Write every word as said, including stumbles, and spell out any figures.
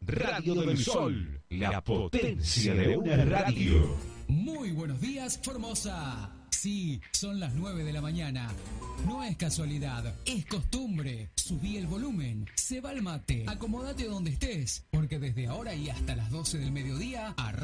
Radio del Sol, la potencia de una radio. Muy buenos días, Formosa. Sí, son las nueve de la mañana. No es casualidad, es costumbre. Subí el volumen, se va el mate. Acomódate donde estés, porque desde ahora y hasta las doce del mediodía, arranca